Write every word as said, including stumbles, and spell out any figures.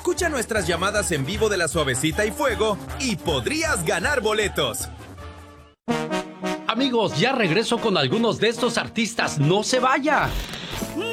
Escucha nuestras llamadas en vivo de La Suavecita y Fuego y podrías ganar boletos. Amigos, ya regreso con algunos de estos artistas. ¡No se vaya!